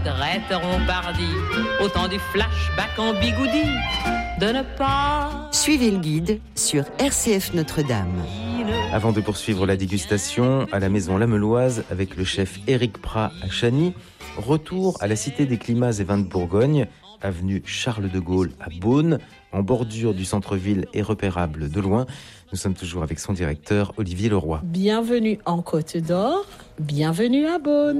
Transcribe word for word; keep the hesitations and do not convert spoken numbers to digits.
Traiteront pardi, autant du flashback en bigoudi, de ne pas... Suivez le guide sur R C F Notre-Dame. Avant de poursuivre la dégustation, à la maison Lameloise avec le chef Éric Prat à Chagny, retour à la Cité des Climats et Vins de Bourgogne, avenue Charles de Gaulle à Beaune, en bordure du centre-ville et repérable de loin. Nous sommes toujours avec son directeur, Olivier Leroy. Bienvenue en Côte d'Or, bienvenue à Beaune.